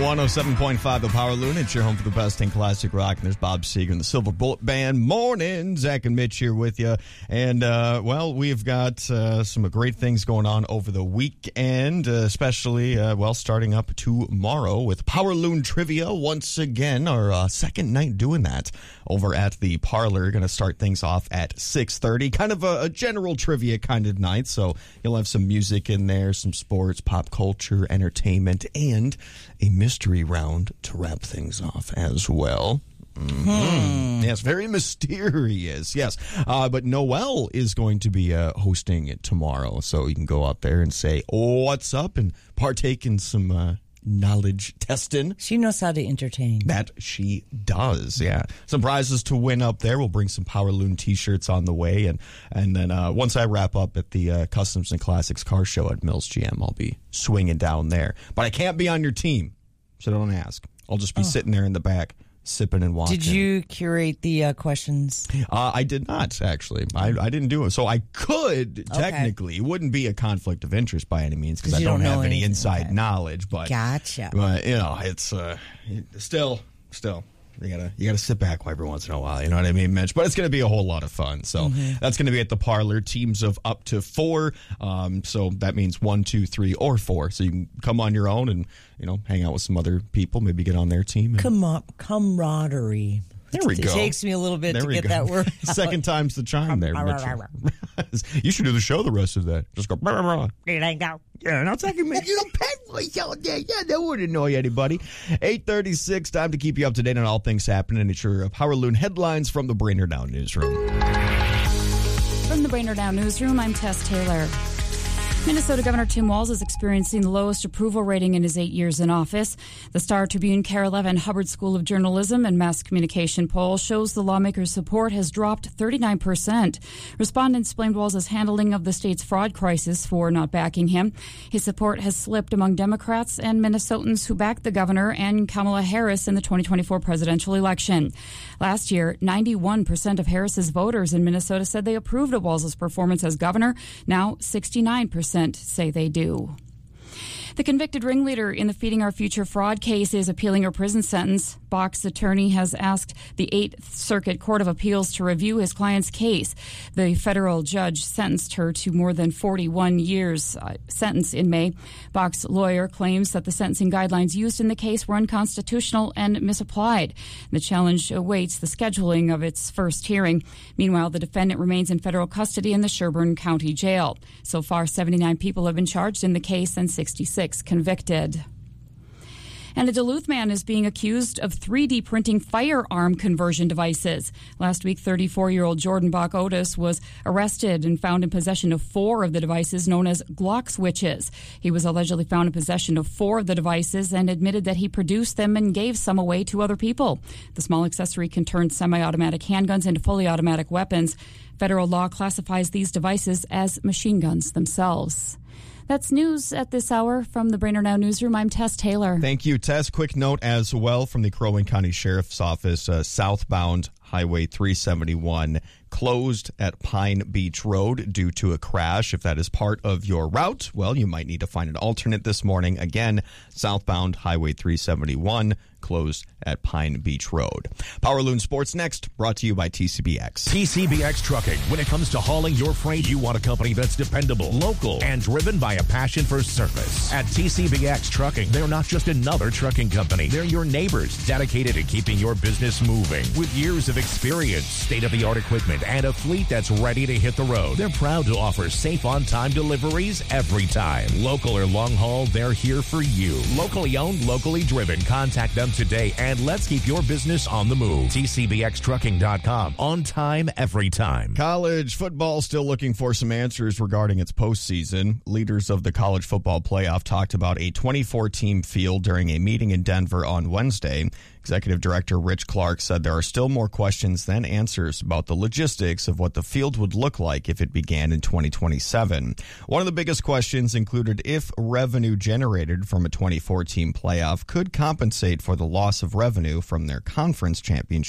107.5 The Power Loon. It's your home for the best in classic rock. And there's Bob Seger and the Silver Bullet Band. Morning. Zach and Mitch here with you. And, we've got some great things going on over the weekend, especially, starting up tomorrow with Power Loon Trivia. Once again, our second night doing that over at the Parlor. Going to start things off at 6:30. Kind of a general trivia kind of night. So you'll have some music in there, some sports, pop culture, entertainment, and a mystery round to wrap things off as well. Mm-hmm. Yes, very mysterious. Yes, but Noelle is going to be hosting it tomorrow, so you can go out there and say, "What's up?" and partake in some knowledge testing. She knows how to entertain. That she does, yeah. Some prizes to win up there. We'll bring some Power Loon T-shirts on the way, and then once I wrap up at the Customs and Classics car show at Mills GM, I'll be swinging down there. But I can't be on your team, so don't ask. I'll just be sitting there in the back, sipping and watching. Did you curate the questions? I did not, actually. I didn't do it. So I could, technically. It wouldn't be a conflict of interest by any means because I don't have any inside knowledge. But, gotcha. But, it's still, you gotta sit back every once in a while. You know what I mean, Mitch? But it's going to be a whole lot of fun. So that's going to be at the Parlor. Teams of up to 4. So that means 1, 2, 3, or 4. So you can come on your own and, hang out with some other people, maybe get on their team. Camaraderie. There we go. It takes me a little bit to get that word out. Second time's the charm there, Mitch. You should do the show the rest of that. Just go, blah, blah, blah. Yeah, and I'll take you, you don't pay for yourself there. Yeah, that wouldn't annoy anybody. 8:36, time to keep you up to date on all things happening. It's your Power Loon headlines from the Brainerd Down Newsroom. From the Brainerd Down Newsroom, I'm Tess Taylor. Minnesota Governor Tim Walz is experiencing the lowest approval rating in his 8 years in office. The Star Tribune, KARE 11 Hubbard School of Journalism and Mass Communication poll shows the lawmaker's support has dropped 39%. Respondents blamed Walz's handling of the state's fraud crisis for not backing him. His support has slipped among Democrats and Minnesotans who backed the governor and Kamala Harris in the 2024 presidential election. Last year, 91% of Harris's voters in Minnesota said they approved of Walz's performance as governor. Now, 69% say they do. The convicted ringleader in the Feeding Our Future fraud case is appealing her prison sentence. Bach's attorney has asked the 8th Circuit Court of Appeals to review his client's case. The federal judge sentenced her to more than 41 years sentence in May. Bach's lawyer claims that the sentencing guidelines used in the case were unconstitutional and misapplied. The challenge awaits the scheduling of its first hearing. Meanwhile, the defendant remains in federal custody in the Sherburne County Jail. So far, 79 people have been charged in the case and 66 convicted. And a Duluth man is being accused of 3D printing firearm conversion devices. Last week, 34-year-old Jordan Bach Otis was arrested and found in possession of 4 of the devices known as Glock switches. He was allegedly found in possession of 4 of the devices and admitted that he produced them and gave some away to other people. The small accessory can turn semi-automatic handguns into fully automatic weapons. Federal law classifies these devices as machine guns themselves. That's news at this hour from the Brainerd Now Newsroom. I'm Tess Taylor. Thank you, Tess. Quick note as well from the Crow Wing County Sheriff's Office, southbound Highway 371 closed at Pine Beach Road due to a crash. If that is part of your route, well, you might need to find an alternate this morning. Again, southbound Highway 371 closed at Pine Beach Road. Power Loon Sports next, brought to you by TCBX. TCBX Trucking. When it comes to hauling your freight, you want a company that's dependable, local, and driven by a passion for service. At TCBX Trucking, they're not just another trucking company. They're your neighbors, dedicated to keeping your business moving. With years of experience, state-of-the-art equipment, and a fleet that's ready to hit the road, they're proud to offer safe on-time deliveries every time. Local or long haul, they're here for you. Locally owned, locally driven. Contact them today and let's keep your business on the move. TCBXtrucking.com. On time, every time. College football still looking for some answers regarding its postseason. Leaders of the college football playoff talked about a 24-team field during a meeting in Denver on Wednesday. Executive Director Rich Clark said there are still more questions than answers about the logistics of what the field would look like if it began in 2027. One of the biggest questions included if revenue generated from a 24-team playoff could compensate for the loss of revenue from their conference championship